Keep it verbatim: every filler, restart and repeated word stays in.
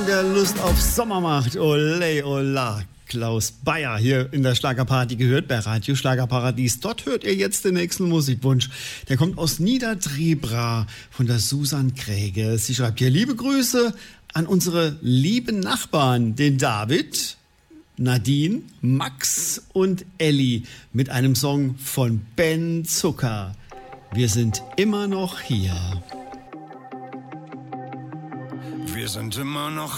der Lust auf Sommer macht. Ole, ola. Klaus Bayer hier in der Schlagerparty gehört bei Radio Schlagerparadies. Dort hört ihr jetzt den nächsten Musikwunsch. Der kommt aus Niederdrebra von der Susan Kräge. Sie schreibt hier liebe Grüße an unsere lieben Nachbarn, den David, Nadine, Max und Elli mit einem Song von Ben Zucker. Wir sind immer noch hier. Wir sind immer noch